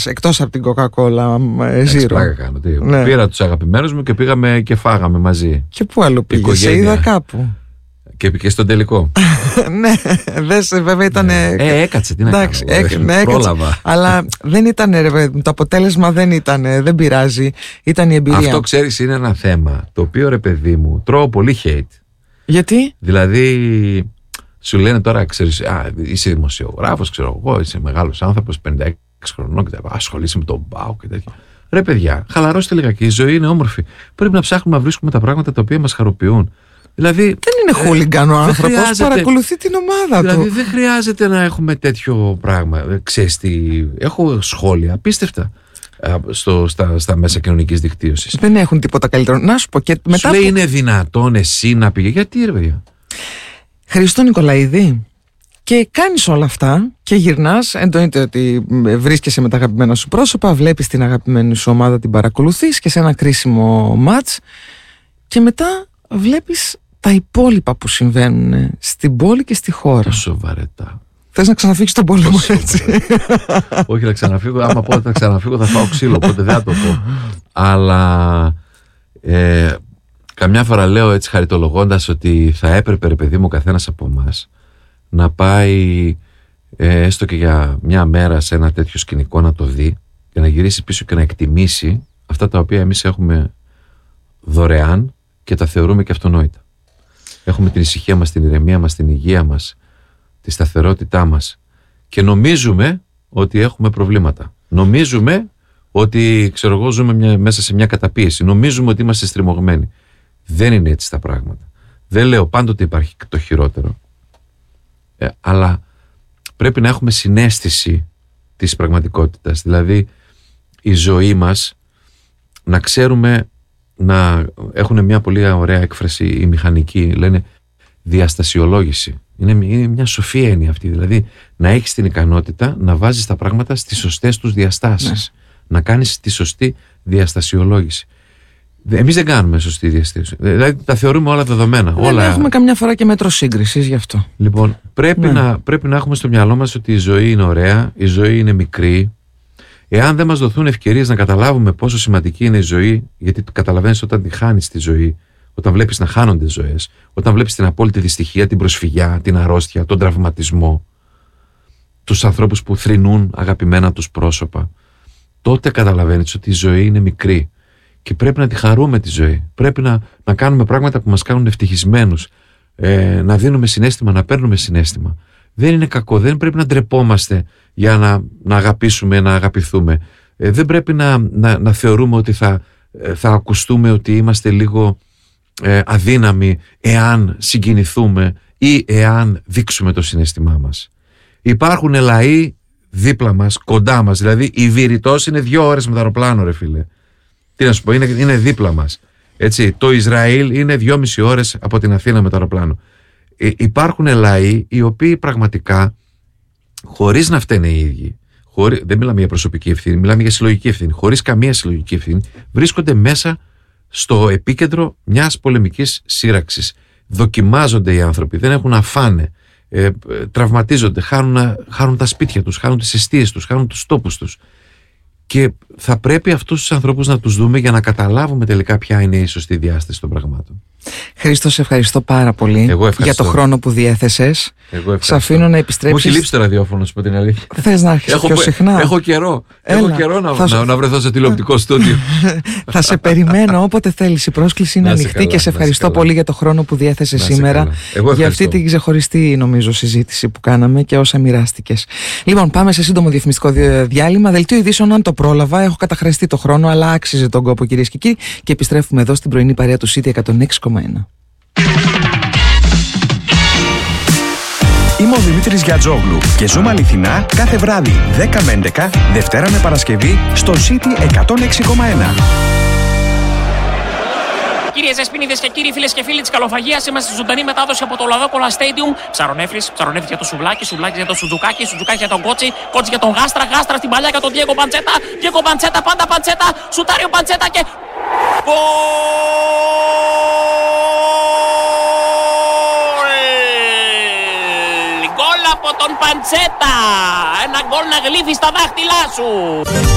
εκτός από την Coca-Cola Zero. Πλάκα κάνω. Ναι. Πήρα τους αγαπημένους μου και πήγαμε και φάγαμε μαζί. Και πού άλλο πήγες? Σε είδα κάπου. Και στον τελικό. Ναι, βέβαια ήταν. Έκατσε, τι να κάνω. Πρόλαβα. Αλλά δεν ήταν, το αποτέλεσμα δεν ήταν, δεν πειράζει. Ήταν η εμπειρία. Αυτό, ξέρεις, είναι ένα θέμα το οποίο, ρε παιδί μου, τρώω πολύ hate. Γιατί? Δηλαδή, σου λένε τώρα, ξέρεις, είσαι δημοσιογράφος, ξέρω εγώ, είσαι μεγάλος άνθρωπος, 56 χρονών και ασχολείσαι με τον ΠΑΟΚ και τέτοια. Ρε παιδιά, χαλαρώστε λιγάκι. Η ζωή είναι όμορφη. Πρέπει να ψάχνουμε να βρίσκουμε τα πράγματα τα οποία μας χαροποιούν. Δηλαδή, δεν είναι χούλιγκαν ο άνθρωπος, παρακολουθεί την ομάδα του. Δηλαδή δεν χρειάζεται να έχουμε τέτοιο πράγμα. Ξέρεις τι, έχω σχόλια απίστευτα στα μέσα κοινωνικής δικτύωσης. Δεν έχουν τίποτα καλύτερο. Να σου πω και μετά. Σου λέει είναι δυνατόν εσύ να πήγε? Γιατί ρε παιδιά? Χριστό Νικολαίδη, και κάνεις όλα αυτά και γυρνάς, εννοείται ότι βρίσκεσαι με τα αγαπημένα σου πρόσωπα, βλέπεις την αγαπημένη σου ομάδα, την παρακολουθείς και σε ένα κρίσιμο μάτς και μετά βλέπεις τα υπόλοιπα που συμβαίνουν στην πόλη και στη χώρα. Τόσο βαρετά. Θες να ξαναφύγεις τον πόλεμο έτσι? Όχι να ξαναφύγω, άμα πω ότι θα ξαναφύγω θα φάω ξύλο, οπότε δεν θα το πω. Αλλά καμιά φορά λέω έτσι χαριτολογώντας ότι θα έπρεπε, ρε παιδί μου, ο καθένας από εμάς να πάει έστω και για μια μέρα σε ένα τέτοιο σκηνικό να το δει και να γυρίσει πίσω και να εκτιμήσει αυτά τα οποία εμείς έχουμε δωρεάν και τα θεωρούμε και αυτονόητα. Έχουμε την ησυχία μας, την ηρεμία μας, την υγεία μας, τη σταθερότητά μας και νομίζουμε ότι έχουμε προβλήματα. Νομίζουμε ότι, ξέρω εγώ, ζούμε μέσα σε μια καταπίεση. Νομίζουμε ότι είμαστε στριμωγμένοι. Δεν είναι έτσι τα πράγματα. Δεν λέω πάντοτε υπάρχει το χειρότερο. Αλλά πρέπει να έχουμε συναίσθηση της πραγματικότητας. Δηλαδή η ζωή μας να ξέρουμε, να έχουν μια πολύ ωραία έκφραση οι μηχανικοί, λένε διαστασιολόγηση. Είναι μια σοφή έννοια αυτή. Δηλαδή να έχεις την ικανότητα να βάζεις τα πράγματα στις σωστές τους διαστάσεις. Να κάνεις τη σωστή διαστασιολόγηση. Εμείς δεν κάνουμε σωστή διαστήριξη. Δηλαδή τα θεωρούμε όλα δεδομένα. Δεν έχουμε καμιά φορά και μέτρο σύγκρισης γι' αυτό. Λοιπόν, πρέπει να έχουμε στο μυαλό μας ότι η ζωή είναι ωραία, η ζωή είναι μικρή. Εάν δεν μας δοθούν ευκαιρίες να καταλάβουμε πόσο σημαντική είναι η ζωή, γιατί το καταλαβαίνεις όταν τη χάνεις τη ζωή, όταν βλέπεις να χάνονται ζωές, όταν βλέπεις την απόλυτη δυστυχία, την προσφυγιά, την αρρώστια, τον τραυματισμό, τους ανθρώπους που θρηνούν αγαπημένα τους πρόσωπα, τότε καταλαβαίνεις ότι η ζωή είναι μικρή. Και πρέπει να τη χαρούμε τη ζωή. Πρέπει να κάνουμε πράγματα που μας κάνουν ευτυχισμένους. Να δίνουμε συναίσθημα, να παίρνουμε συναίσθημα. Δεν είναι κακό. Δεν πρέπει να ντρεπόμαστε για να αγαπήσουμε, να αγαπηθούμε. Δεν πρέπει να θεωρούμε ότι θα ακουστούμε ότι είμαστε λίγο αδύναμοι εάν συγκινηθούμε ή εάν δείξουμε το συναίσθημά μας. Υπάρχουν λαοί δίπλα μας, κοντά μας. Δηλαδή η Βηρητός είναι 2 ώρες με το αεροπλάνο, ρε φίλε. Τι να σου πω, είναι δίπλα μας. Έτσι, το Ισραήλ είναι 2,5 ώρες από την Αθήνα με το αεροπλάνο. Υπάρχουν λαοί οι οποίοι πραγματικά, χωρίς να φταίνε οι ίδιοι, δεν μιλάμε για προσωπική ευθύνη, μιλάμε για συλλογική ευθύνη, χωρίς καμία συλλογική ευθύνη, βρίσκονται μέσα στο επίκεντρο μιας πολεμικής σύραξης. Δοκιμάζονται οι άνθρωποι, δεν έχουν να φάνε, τραυματίζονται, χάνουν τα σπίτια τους, χάνουν τις εστίες τους, χάνουν τους τόπους τους. Και θα πρέπει αυτούς τους ανθρώπους να τους δούμε για να καταλάβουμε τελικά ποια είναι η σωστή διάσταση των πραγμάτων. Χρήστο, σε ευχαριστώ πάρα πολύ για το χρόνο που διέθεσες. Σε αφήνω να επιστρέψεις. Μου έχει λείψει το ραδιόφωνο, σου πω την αλήθεια. Θες να έρχεσαι πιο συχνά? Έχω καιρό να βρεθώ σε τηλεοπτικό στούντιο. Θα σε περιμένω όποτε θέλεις. Η πρόσκληση είναι ανοιχτή και σε ευχαριστώ πολύ για το χρόνο που διέθεσες σήμερα. Για αυτή την ξεχωριστή, νομίζω, συζήτηση που κάναμε και όσα μοιράστηκες. Λοιπόν, πάμε σε σύντομο διαφημιστικό διάλειμμα. Δελτίο ειδήσεων, αν το πρόλαβα. Έχω καταχρεστεί το χρόνο, αλλά άξιζε τον κόπο, κυρίες και κύριοι. Και επιστρέφουμε εδώ στην πρωινή παρέα του City 106,1. Είμαι ο Δημήτρης Γιατζόγλου και ζούμε αληθινά κάθε βράδυ 10 με 11, Δευτέρα με Παρασκευή στο City 106,1. Κυρίες Δεσποινίδες και κύριοι, φίλες και φίλοι της καλοφαγίας, είμαστε στη ζωντανή μετάδοση από το Λαδόκολα Stadium. Ψαρονέφρις για το σουβλάκι, σουβλάκι για το σουτζουκάκι, σουτζουκάκι για τον κότσι, κότσι για τον γάστρα, γάστρα στην παλιά για τον Διέγκο Παντσέτα, Διέγκο Παντσέτα, πάντα Παντσέτα, σουτάριο Παντσέτα και... Γκολ από τον Παντσέτα! Ένα γκολ να γλύφει στα δάχτυλά σου!